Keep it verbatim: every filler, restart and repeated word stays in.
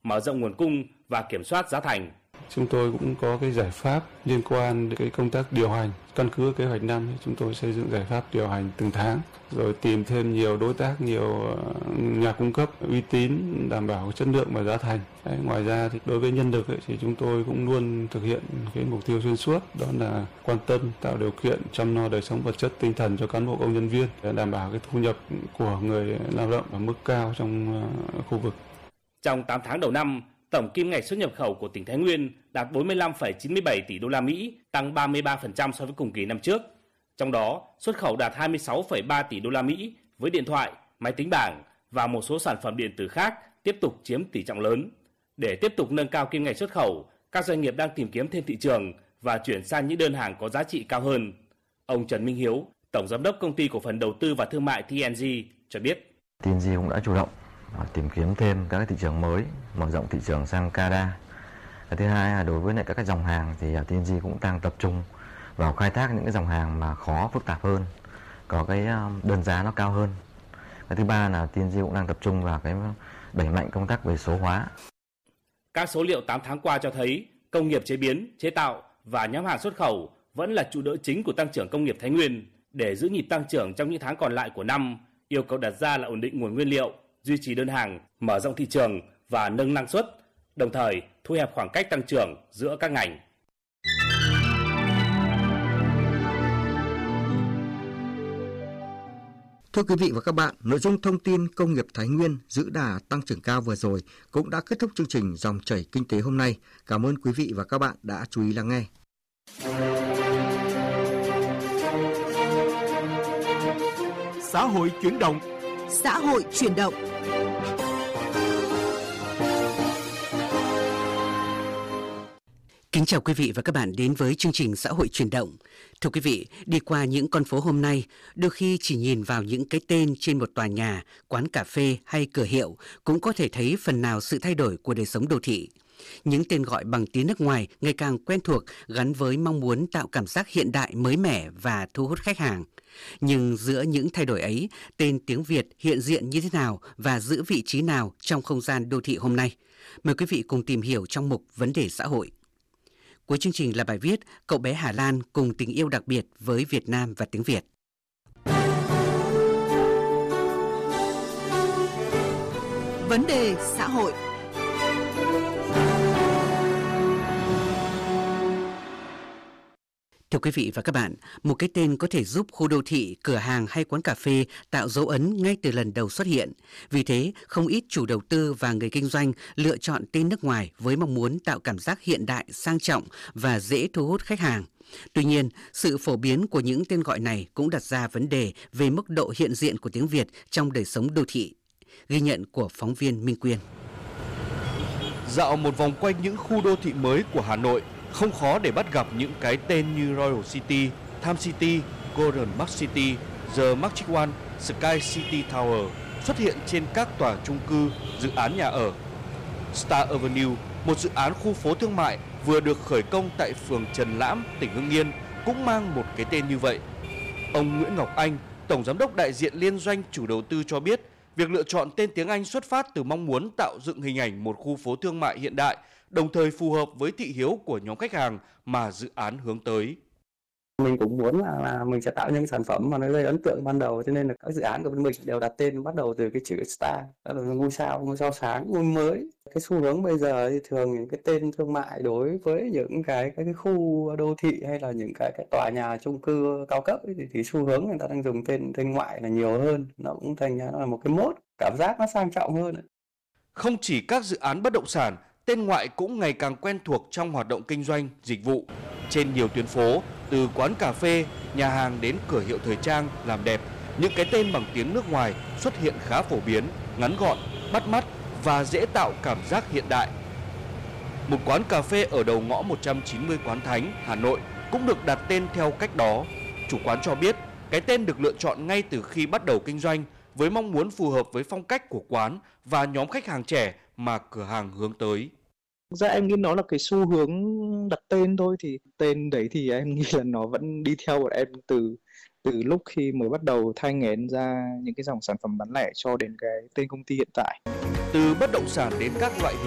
mở rộng nguồn cung và kiểm soát giá thành. Chúng tôi cũng có cái giải pháp liên quan đến cái công tác điều hành. Căn cứ kế hoạch năm, chúng tôi xây dựng giải pháp điều hành từng tháng, rồi tìm thêm nhiều đối tác, nhiều nhà cung cấp uy tín, đảm bảo chất lượng và giá thành. Đấy, ngoài ra thì đối với nhân lực ấy, thì chúng tôi cũng luôn thực hiện cái mục tiêu xuyên suốt, đó là quan tâm tạo điều kiện chăm lo đời sống vật chất tinh thần cho cán bộ công nhân viên, để đảm bảo cái thu nhập của người lao động ở mức cao trong khu vực. Trong tám tháng đầu năm, tổng kim ngạch xuất nhập khẩu của tỉnh Thái Nguyên đạt bốn mươi lăm phẩy chín mươi bảy tỷ đô la Mỹ, tăng ba mươi ba phần trăm so với cùng kỳ năm trước. Trong đó, xuất khẩu đạt hai mươi sáu phẩy ba tỷ đô la Mỹ với điện thoại, máy tính bảng và một số sản phẩm điện tử khác tiếp tục chiếm tỷ trọng lớn. Để tiếp tục nâng cao kim ngạch xuất khẩu, các doanh nghiệp đang tìm kiếm thêm thị trường và chuyển sang những đơn hàng có giá trị cao hơn. Ông Trần Minh Hiếu, Tổng Giám đốc Công ty Cổ phần Đầu tư và Thương mại tê en giê cho biết. tê en giê cũng đã chủ động tìm kiếm thêm các thị trường mới, mở rộng thị trường sang Canada. Cái thứ hai là đối với lại các cái dòng hàng thì tê en giê cũng đang tập trung vào khai thác những cái dòng hàng mà khó, phức tạp hơn, có cái đơn giá nó cao hơn. Cái thứ ba là tê en giê cũng đang tập trung vào cái đẩy mạnh công tác về số hóa. Các số liệu tám tháng qua cho thấy công nghiệp chế biến, chế tạo và nhóm hàng xuất khẩu vẫn là trụ đỡ chính của tăng trưởng công nghiệp Thái Nguyên. Để giữ nhịp tăng trưởng trong những tháng còn lại của năm, yêu cầu đặt ra là ổn định nguồn nguyên liệu, duy trì đơn hàng, mở rộng thị trường và nâng năng suất, đồng thời thu hẹp khoảng cách tăng trưởng giữa các ngành. Thưa quý vị và các bạn, nội dung thông tin công nghiệp Thái Nguyên giữ đà tăng trưởng cao vừa rồi cũng đã kết thúc chương trình Dòng chảy kinh tế hôm nay. Cảm ơn quý vị và các bạn đã chú ý lắng nghe. Xã hội chuyển động. Xã hội chuyển động. Kính chào quý vị và các bạn đến với chương trình Xã hội chuyển động. Thưa quý vị, đi qua những con phố hôm nay, đôi khi chỉ nhìn vào những cái tên trên một tòa nhà, quán cà phê hay cửa hiệu cũng có thể thấy phần nào sự thay đổi của đời sống đô thị. Những tên gọi bằng tiếng nước ngoài ngày càng quen thuộc gắn với mong muốn tạo cảm giác hiện đại mới mẻ và thu hút khách hàng. Nhưng giữa những thay đổi ấy, tên tiếng Việt hiện diện như thế nào và giữ vị trí nào trong không gian đô thị hôm nay? Mời quý vị cùng tìm hiểu trong mục Vấn đề xã hội. Cuối chương trình là bài viết Cậu bé Hà Lan cùng tình yêu đặc biệt với Việt Nam và tiếng Việt. Vấn đề xã hội. Thưa quý vị và các bạn, một cái tên có thể giúp khu đô thị, cửa hàng hay quán cà phê tạo dấu ấn ngay từ lần đầu xuất hiện. Vì thế, không ít chủ đầu tư và người kinh doanh lựa chọn tên nước ngoài với mong muốn tạo cảm giác hiện đại, sang trọng và dễ thu hút khách hàng. Tuy nhiên, sự phổ biến của những tên gọi này cũng đặt ra vấn đề về mức độ hiện diện của tiếng Việt trong đời sống đô thị. Ghi nhận của phóng viên Minh Quyên. Dạo một vòng quanh những khu đô thị mới của Hà Nội, không khó để bắt gặp những cái tên như Royal City, Time City, Golden Mark City, The Magic One, Sky City Tower xuất hiện trên các tòa chung cư, dự án nhà ở. Star Avenue, một dự án khu phố thương mại vừa được khởi công tại phường Trần Lãm, tỉnh Hưng Yên, cũng mang một cái tên như vậy. Ông Nguyễn Ngọc Anh, Tổng Giám đốc đại diện liên doanh chủ đầu tư cho biết, việc lựa chọn tên tiếng Anh xuất phát từ mong muốn tạo dựng hình ảnh một khu phố thương mại hiện đại, đồng thời phù hợp với thị hiếu của nhóm khách hàng mà dự án hướng tới. Mình cũng muốn là, là mình sẽ tạo những sản phẩm mà nó gây ấn tượng ban đầu, cho nên là các dự án của mình đều đặt tên bắt đầu từ cái chữ Star, đó là ngôi sao, ngôi sao sáng, ngôi mới. Cái xu hướng bây giờ thì thường những cái tên thương mại đối với những cái cái, cái khu đô thị hay là những cái cái tòa nhà chung cư cao cấp ấy, thì, thì xu hướng người ta đang dùng tên tên ngoại là nhiều hơn, nó cũng thành ra nó là một cái mốt, cảm giác nó sang trọng hơn. Không chỉ các dự án bất động sản, tên ngoại cũng ngày càng quen thuộc trong hoạt động kinh doanh, dịch vụ. Trên nhiều tuyến phố, từ quán cà phê, nhà hàng đến cửa hiệu thời trang, làm đẹp, những cái tên bằng tiếng nước ngoài xuất hiện khá phổ biến, ngắn gọn, bắt mắt và dễ tạo cảm giác hiện đại. Một quán cà phê ở đầu ngõ một trăm chín mươi Quán Thánh, Hà Nội cũng được đặt tên theo cách đó. Chủ quán cho biết, cái tên được lựa chọn ngay từ khi bắt đầu kinh doanh với mong muốn phù hợp với phong cách của quán và nhóm khách hàng trẻ mà cửa hàng hướng tới. Thực ra em nghĩ nó là cái xu hướng đặt tên thôi, thì tên đấy thì em nghĩ là nó vẫn đi theo bọn em từ từ lúc khi mới bắt đầu thai nghén ra những cái dòng sản phẩm bán lẻ cho đến cái tên công ty hiện tại. Từ bất động sản đến các loại